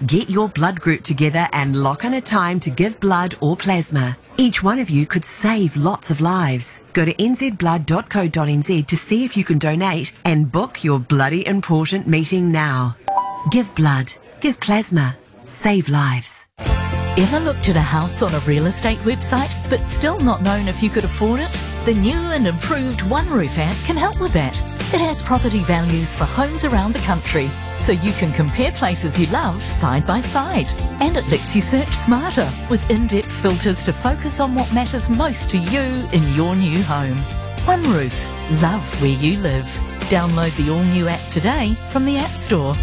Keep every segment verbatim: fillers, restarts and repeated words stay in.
Get your blood group together and lock in a time to give blood or plasma. Each one of you could save lots of lives. Go to n z blood dot co dot n z to see if you can donate and book your bloody important meeting now. Give blood, give plasma, save lives. Ever looked at a house on a real estate website but still not known if you could afford it? The new and improved OneRoof app can help with that. It has property values for homes around the country, so you can compare places you love side by side. And it lets you search smarter with in-depth filters to focus on what matters most to you in your new home. OneRoof. Love where you live. Download the all-new app today from the App Store.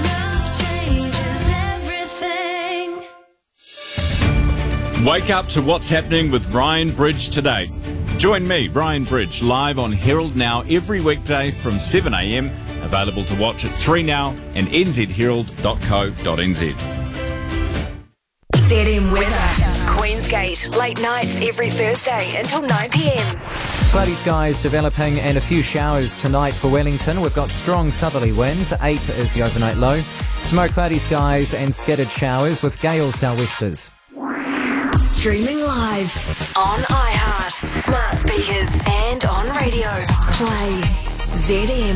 Wake up to what's happening with Ryan Bridge today. Join me, Ryan Bridge, live on Herald Now every weekday from seven a m. Available to watch at three now and n z herald dot co dot n z. Z M weather. Queensgate, late nights every Thursday until nine p m. Cloudy skies developing and a few showers tonight for Wellington. We've got strong southerly winds. eight is the overnight low. Tomorrow, cloudy skies and scattered showers with gale sou'westers. Streaming live on iHeart, smart speakers and on radio. Play Z M.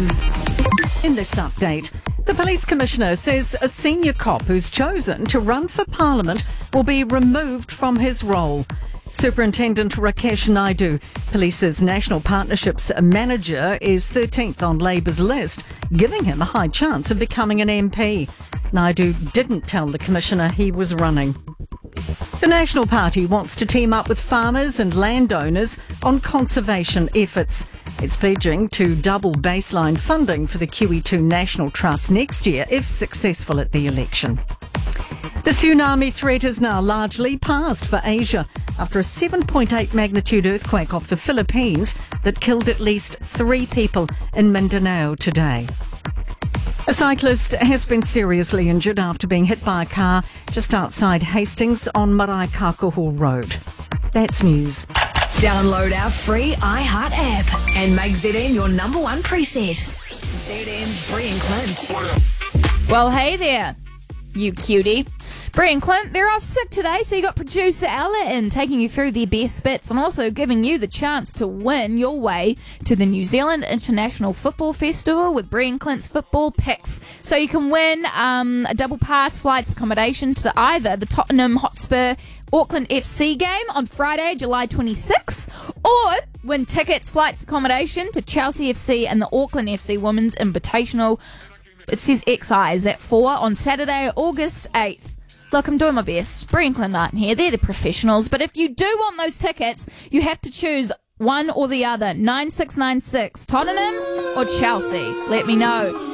In this update, the Police Commissioner says a senior cop who's chosen to run for Parliament will be removed from his role. Superintendent Rakesh Naidu, Police's National Partnerships Manager, is thirteenth on Labour's list, giving him a high chance of becoming an M P. Naidu didn't tell the Commissioner he was running. The National Party wants to team up with farmers and landowners on conservation efforts. It's pledging to double baseline funding for the Q E two National Trust next year if successful at the election. The tsunami threat is now largely past for Asia after a seven point eight magnitude earthquake off the Philippines that killed at least three people in Mindanao today. A cyclist has been seriously injured after being hit by a car just outside Hastings on Maraikakoho Road. That's news. Download our free iHeart app and make Z M your number one preset. Z M's Brie and Clint. Well, hey there, you cutie. Brie and Clint, they're off sick today, so you got producer Ella in taking you through their best bits and also giving you the chance to win your way to the New Zealand International Football Festival with Brie and Clint's football picks. So you can win um, a double pass, flights, accommodation to the, either the Tottenham Hotspur Auckland F C game on Friday, July twenty-sixth, or win tickets, flights, accommodation to Chelsea F C and the Auckland F C Women's Invitational. It says X I, is that four, on Saturday, August eighth. Look, I'm doing my best. Brie and Clint aren't here. They're the professionals. But if you do want those tickets, you have to choose one or the other. nine six nine six, Tottenham or Chelsea. Let me know.